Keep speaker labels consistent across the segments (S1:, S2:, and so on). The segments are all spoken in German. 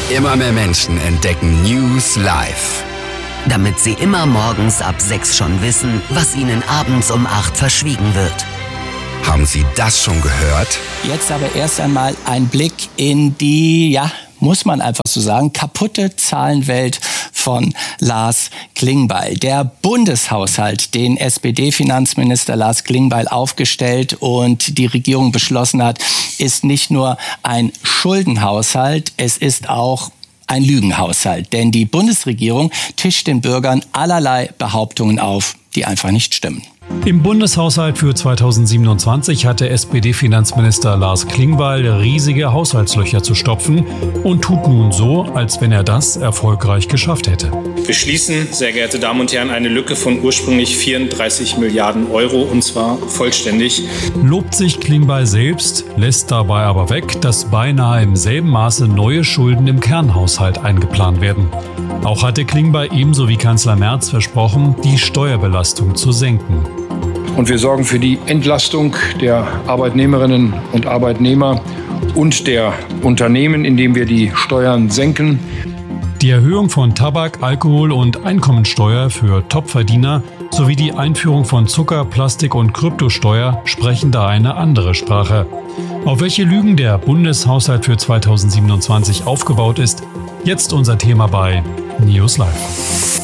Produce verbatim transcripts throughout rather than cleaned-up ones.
S1: Immer mehr Menschen entdecken News Live.
S2: Damit sie immer morgens ab sechs schon wissen, was ihnen abends um acht verschwiegen wird.
S1: Haben Sie das schon gehört?
S3: Jetzt aber erst einmal ein Blick in die, ja, muss man einfach so sagen, kaputte Zahlenwelt von Lars Klingbeil. Der Bundeshaushalt, den S P D-Finanzminister Lars Klingbeil aufgestellt und die Regierung beschlossen hat, ist nicht nur ein Schuldenhaushalt, es ist auch ein Lügenhaushalt. Denn die Bundesregierung tischt den Bürgern allerlei Behauptungen auf, die einfach nicht stimmen.
S4: Im Bundeshaushalt für zweitausendsiebenundzwanzig hatte S P D-Finanzminister Lars Klingbeil riesige Haushaltslöcher zu stopfen und tut nun so, als wenn er das erfolgreich geschafft hätte.
S5: Wir schließen, sehr geehrte Damen und Herren, eine Lücke von ursprünglich vierunddreißig Milliarden Euro, und zwar vollständig.
S4: Lobt sich Klingbeil selbst, lässt dabei aber weg, dass beinahe im selben Maße neue Schulden im Kernhaushalt eingeplant werden. Auch hatte Klingbeil ebenso wie Kanzler Merz versprochen, die Steuerbelastung zu senken.
S6: Und wir sorgen für die Entlastung der Arbeitnehmerinnen und Arbeitnehmer und der Unternehmen, indem wir die Steuern senken.
S4: Die Erhöhung von Tabak-, Alkohol- und Einkommensteuer für Topverdiener sowie die Einführung von Zucker-, Plastik- und Kryptosteuer sprechen da eine andere Sprache. Auf welche Lügen der Bundeshaushalt für zweitausendsiebenundzwanzig aufgebaut ist, jetzt unser Thema bei News Live.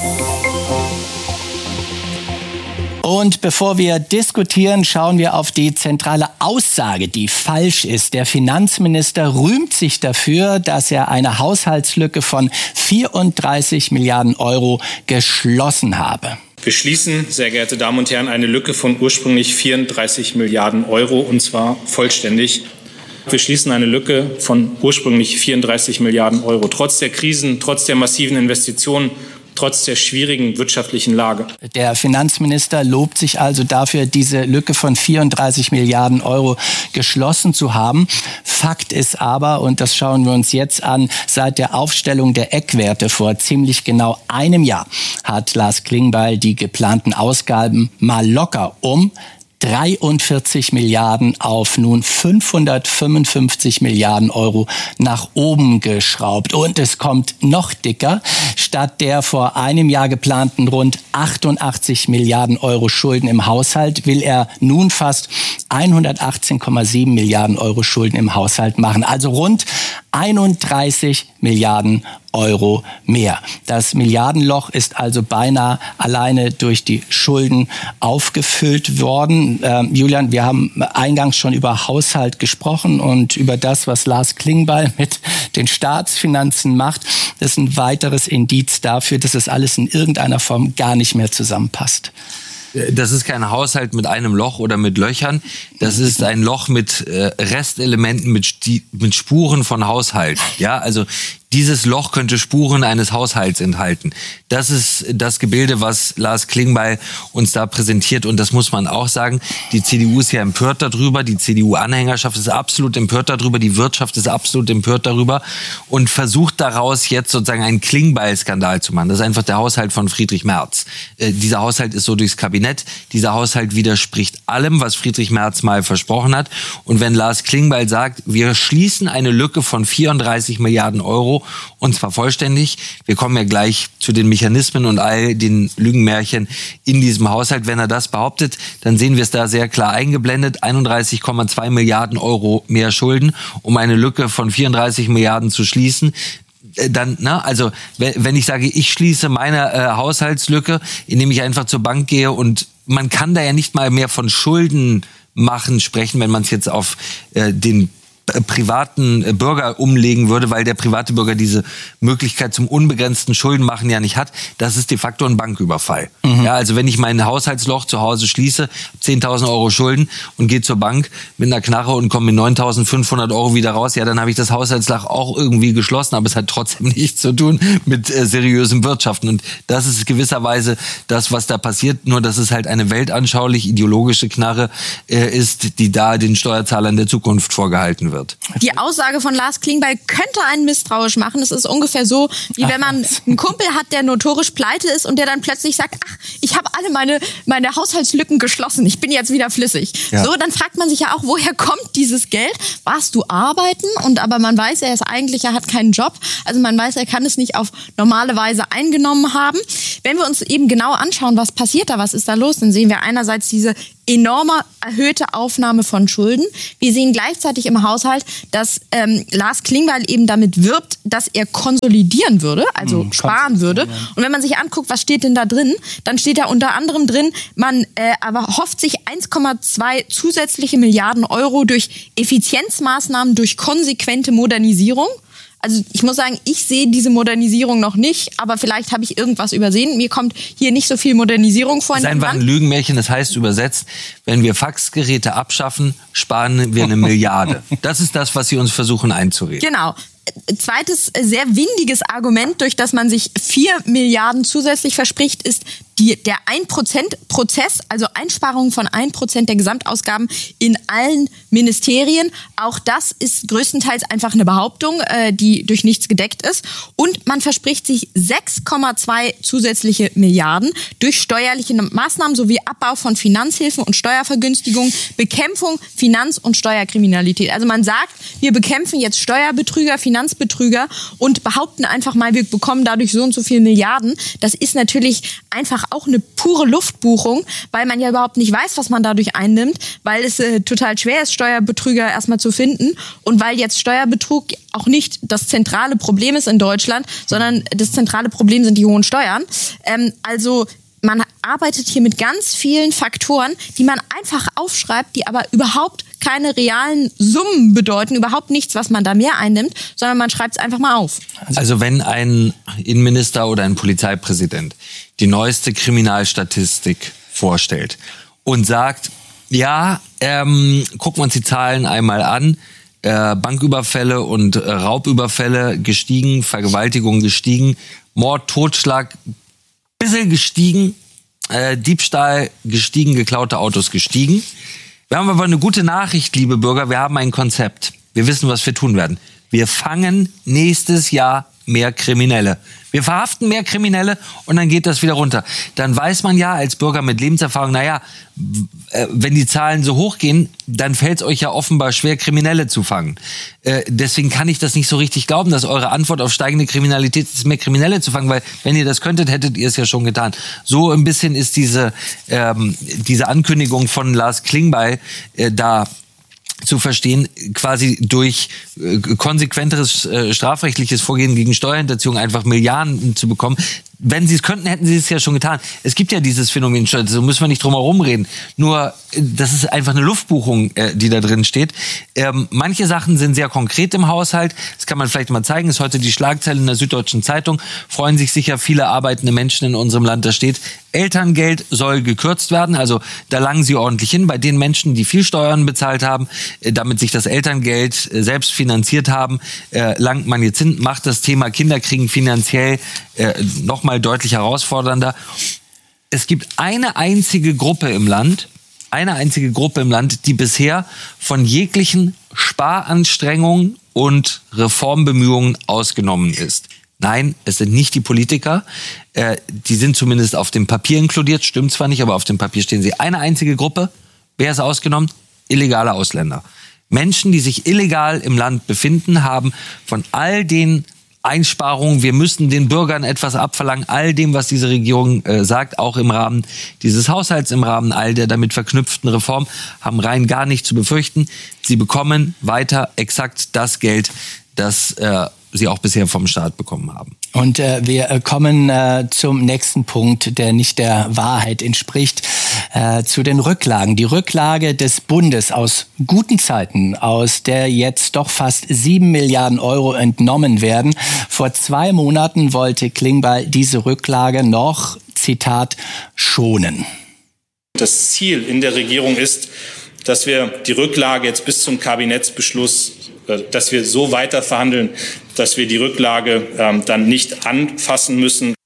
S3: Und bevor wir diskutieren, schauen wir auf die zentrale Aussage, die falsch ist. Der Finanzminister rühmt sich dafür, dass er eine Haushaltslücke von vierunddreißig Milliarden Euro geschlossen habe.
S5: Wir schließen, sehr geehrte Damen und Herren, eine Lücke von ursprünglich vierunddreißig Milliarden Euro, und zwar vollständig. Wir schließen eine Lücke von ursprünglich vierunddreißig Milliarden Euro. Trotz der Krisen, trotz der massiven Investitionen, trotz der schwierigen wirtschaftlichen Lage.
S3: Der Finanzminister lobt sich also dafür, diese Lücke von vierunddreißig Milliarden Euro geschlossen zu haben. Fakt ist aber, und das schauen wir uns jetzt an, seit der Aufstellung der Eckwerte vor ziemlich genau einem Jahr hat Lars Klingbeil die geplanten Ausgaben mal locker um dreiundvierzig Milliarden auf nun fünfhundertfünfundfünfzig Milliarden Euro nach oben geschraubt. Und es kommt noch dicker. Statt der vor einem Jahr geplanten rund achtundachtzig Milliarden Euro Schulden im Haushalt will er nun fast hundertachtzehn Komma sieben Milliarden Euro Schulden im Haushalt machen. Also rund einunddreißig Milliarden Euro mehr. Das Milliardenloch ist also beinahe alleine durch die Schulden aufgefüllt worden. Ähm, Julian, wir haben eingangs schon über Haushalt gesprochen und über das, was Lars Klingbeil mit den Staatsfinanzen macht. Das ist ein weiteres Indiz dafür, dass es alles in irgendeiner Form gar nicht mehr zusammenpasst.
S7: Das ist kein Haushalt mit einem Loch oder mit Löchern. Das ist ein Loch mit äh, Restelementen, mit, Sti- mit Spuren von Haushalt. Ja, also dieses Loch könnte Spuren eines Haushalts enthalten. Das ist das Gebilde, was Lars Klingbeil uns da präsentiert. Und das muss man auch sagen, die C D U ist ja empört darüber, die C D U-Anhängerschaft ist absolut empört darüber, die Wirtschaft ist absolut empört darüber und versucht daraus jetzt sozusagen einen Klingbeil-Skandal zu machen. Das ist einfach der Haushalt von Friedrich Merz. Äh, dieser Haushalt ist so durchs Kabinett. Dieser Haushalt widerspricht allem, was Friedrich Merz mal versprochen hat. Und wenn Lars Klingbeil sagt, wir schließen eine Lücke von vierunddreißig Milliarden Euro, und zwar vollständig. Wir kommen ja gleich zu den Mechanismen und all den Lügenmärchen in diesem Haushalt. Wenn er das behauptet, dann sehen wir es da sehr klar eingeblendet. einunddreißig Komma zwei Milliarden Euro mehr Schulden, um eine Lücke von vierunddreißig Milliarden zu schließen. Dann, na, also wenn ich sage, ich schließe meine äh, Haushaltslücke, indem ich einfach zur Bank gehe, und man kann da ja nicht mal mehr von Schulden machen sprechen, wenn man es jetzt auf äh, den privaten Bürger umlegen würde, weil der private Bürger diese Möglichkeit zum unbegrenzten Schuldenmachen ja nicht hat. Das ist de facto ein Banküberfall. Mhm. Ja, also wenn ich mein Haushaltsloch zu Hause schließe, zehntausend Euro Schulden und gehe zur Bank mit einer Knarre und komme mit neuntausendfünfhundert Euro wieder raus, ja, dann habe ich das Haushaltsloch auch irgendwie geschlossen, aber es hat trotzdem nichts zu tun mit äh, seriösem Wirtschaften. Und das ist gewisserweise das, was da passiert, nur dass es halt eine weltanschaulich ideologische Knarre äh, ist, die da den Steuerzahlern der Zukunft vorgehalten wird. wird.
S8: Die Aussage von Lars Klingbeil könnte einen misstrauisch machen. Es ist ungefähr so, wie wenn man einen Kumpel hat, der notorisch pleite ist und der dann plötzlich sagt, ach, ich habe alle meine, meine Haushaltslücken geschlossen, ich bin jetzt wieder flüssig. Ja. So, dann fragt man sich ja auch, woher kommt dieses Geld? Warst du arbeiten? Und aber man weiß, er ist eigentlich, er hat keinen Job. Also man weiß, er kann es nicht auf normale Weise eingenommen haben. Wenn wir uns eben genau anschauen, was passiert da, was ist da los, dann sehen wir einerseits diese enorme erhöhte Aufnahme von Schulden. Wir sehen gleichzeitig im Haushalt, dass ähm, Lars Klingbeil eben damit wirbt, dass er konsolidieren würde, also mhm, sparen würde. Ja. Und wenn man sich anguckt, was steht denn da drin, dann steht da unter anderem drin, man äh, aber hofft sich eins Komma zwei zusätzliche Milliarden Euro durch Effizienzmaßnahmen, durch konsequente Modernisierung. Also ich muss sagen, ich sehe diese Modernisierung noch nicht, aber vielleicht habe ich irgendwas übersehen. Mir kommt hier nicht so viel Modernisierung vor.
S7: Das ist einfach ein Lügenmärchen, das heißt übersetzt, wenn wir Faxgeräte abschaffen, sparen wir eine Milliarde. Das ist das, was Sie uns versuchen einzureden.
S8: Genau. Zweites sehr windiges Argument, durch das man sich vier Milliarden zusätzlich verspricht, ist die, der ein Prozent Prozess, also Einsparungen von ein Prozent der Gesamtausgaben in allen Ministerien. Auch das ist größtenteils einfach eine Behauptung, äh, die durch nichts gedeckt ist. Und man verspricht sich sechs Komma zwei zusätzliche Milliarden durch steuerliche Maßnahmen sowie Abbau von Finanzhilfen und Steuervergünstigungen, Bekämpfung Finanz- und Steuerkriminalität. Also man sagt, wir bekämpfen jetzt Steuerbetrüger, Finanzbetrüger und behaupten einfach mal, wir bekommen dadurch so und so viele Milliarden. Das ist natürlich einfach auch eine pure Luftbuchung, weil man ja überhaupt nicht weiß, was man dadurch einnimmt, weil es äh, total schwer ist, Steuerbetrüger erstmal zu finden und weil jetzt Steuerbetrug auch nicht das zentrale Problem ist in Deutschland, sondern das zentrale Problem sind die hohen Steuern. Ähm, also man arbeitet hier mit ganz vielen Faktoren, die man einfach aufschreibt, die aber überhaupt keine realen Summen bedeuten, überhaupt nichts, was man da mehr einnimmt, sondern man schreibt es einfach mal auf.
S7: Also wenn ein Innenminister oder ein Polizeipräsident die neueste Kriminalstatistik vorstellt und sagt, ja, ähm, gucken wir uns die Zahlen einmal an, äh, Banküberfälle und äh, Raubüberfälle gestiegen, Vergewaltigungen gestiegen, Mord, Totschlag bisschen gestiegen, äh, Diebstahl gestiegen, geklaute Autos gestiegen. Wir haben aber eine gute Nachricht, liebe Bürger, wir haben ein Konzept. Wir wissen, was wir tun werden. Wir fangen nächstes Jahr mehr Kriminelle. Wir verhaften mehr Kriminelle und dann geht das wieder runter. Dann weiß man ja als Bürger mit Lebenserfahrung, naja, wenn die Zahlen so hochgehen, dann fällt es euch ja offenbar schwer, Kriminelle zu fangen. Äh, deswegen kann ich das nicht so richtig glauben, dass eure Antwort auf steigende Kriminalität ist, mehr Kriminelle zu fangen, weil wenn ihr das könntet, hättet ihr es ja schon getan. So ein bisschen ist diese, ähm, diese Ankündigung von Lars Klingbeil äh, da zu verstehen, quasi durch äh, konsequenteres äh, strafrechtliches Vorgehen gegen Steuerhinterziehung einfach Milliarden zu bekommen. Wenn sie es könnten, hätten sie es ja schon getan. Es gibt ja dieses Phänomen, so müssen wir nicht drum herum reden. Nur, das ist einfach eine Luftbuchung, äh, die da drin steht. Ähm, manche Sachen sind sehr konkret im Haushalt. Das kann man vielleicht mal zeigen. Das ist heute die Schlagzeile in der Süddeutschen Zeitung. Freuen sich sicher viele arbeitende Menschen in unserem Land. Da steht, Elterngeld soll gekürzt werden. Also da langen sie ordentlich hin. Bei den Menschen, die viel Steuern bezahlt haben, äh, damit sich das Elterngeld äh, selbst finanziert haben, äh, langt man jetzt hin, macht das Thema Kinderkriegen finanziell äh, noch mal deutlich herausfordernder. Es gibt eine einzige Gruppe im Land, eine einzige Gruppe im Land, die bisher von jeglichen Sparanstrengungen und Reformbemühungen ausgenommen ist. Nein, es sind nicht die Politiker. Äh, die sind zumindest auf dem Papier inkludiert, stimmt zwar nicht, aber auf dem Papier stehen sie. Eine einzige Gruppe, wer ist ausgenommen? Illegale Ausländer. Menschen, die sich illegal im Land befinden, haben von all den Einsparungen, wir müssen den Bürgern etwas abverlangen, all dem, was diese Regierung äh, sagt, auch im Rahmen dieses Haushalts, im Rahmen all der damit verknüpften Reformen, haben rein gar nicht zu befürchten. Sie bekommen weiter exakt das Geld, das äh, sie auch bisher vom Staat bekommen haben.
S3: Und äh, wir kommen äh, zum nächsten Punkt, der nicht der Wahrheit entspricht, äh, zu den Rücklagen. Die Rücklage des Bundes aus guten Zeiten, aus der jetzt doch fast sieben Milliarden Euro entnommen werden. Vor zwei Monaten wollte Klingbeil diese Rücklage noch, Zitat, schonen.
S5: Das Ziel in der Regierung ist, dass wir die Rücklage jetzt bis zum Kabinettsbeschluss, dass wir so weiter verhandeln, dass wir die Rücklage ähm, dann nicht anfassen müssen.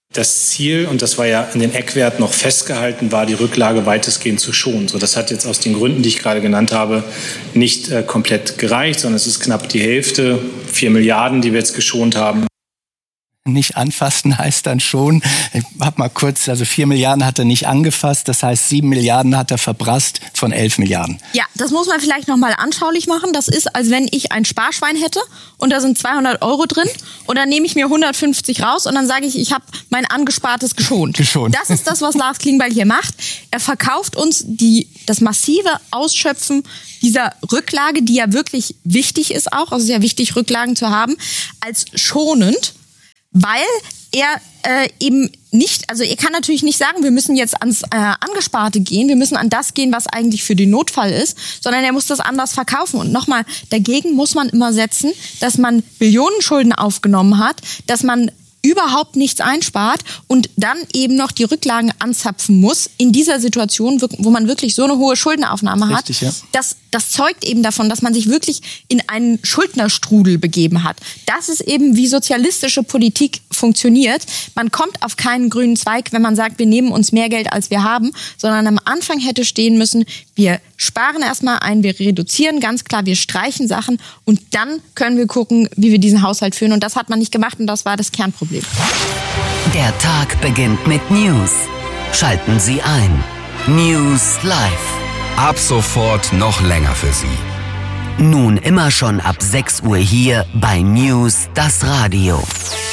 S5: Das Ziel, und das war ja in den Eckwerten noch festgehalten, war, die Rücklage weitestgehend zu schonen. So, das hat jetzt aus den Gründen, die ich gerade genannt habe, nicht äh, komplett gereicht, sondern es ist knapp die Hälfte, vier Milliarden, die wir jetzt geschont haben.
S3: Nicht anfassen heißt dann schon, ich hab mal kurz, also vier Milliarden hat er nicht angefasst, das heißt sieben Milliarden hat er verprasst von elf Milliarden.
S8: Ja, das muss man vielleicht nochmal anschaulich machen. Das ist, als wenn ich ein Sparschwein hätte und da sind zweihundert Euro drin und dann nehme ich mir hundertfünfzig raus und dann sage ich, ich habe mein Angespartes geschont.
S3: geschont.
S8: Das ist das, was Lars Klingbeil hier macht. Er verkauft uns die, das massive Ausschöpfen dieser Rücklage, die ja wirklich wichtig ist auch, also sehr wichtig, Rücklagen zu haben, als schonend. Weil er äh, eben nicht, also er kann natürlich nicht sagen, wir müssen jetzt ans äh, Angesparte gehen, wir müssen an das gehen, was eigentlich für den Notfall ist, sondern er muss das anders verkaufen. Und nochmal, dagegen muss man immer setzen, dass man Billionenschulden aufgenommen hat, dass man überhaupt nichts einspart und dann eben noch die Rücklagen anzapfen muss in dieser Situation, wo man wirklich so eine hohe Schuldenaufnahme hat.
S3: Richtig, ja.
S8: Das, das zeugt eben davon, dass man sich wirklich in einen Schuldnerstrudel begeben hat. Das ist eben, wie sozialistische Politik funktioniert. Man kommt auf keinen grünen Zweig, wenn man sagt, wir nehmen uns mehr Geld, als wir haben, sondern am Anfang hätte stehen müssen, wir sparen erstmal ein, wir reduzieren ganz klar, wir streichen Sachen und dann können wir gucken, wie wir diesen Haushalt führen. Und das hat man nicht gemacht und das war das Kernproblem.
S2: Der Tag beginnt mit News. Schalten Sie ein. News Live.
S1: Ab sofort noch länger für Sie.
S2: Nun immer schon ab sechs Uhr hier bei News das Radio.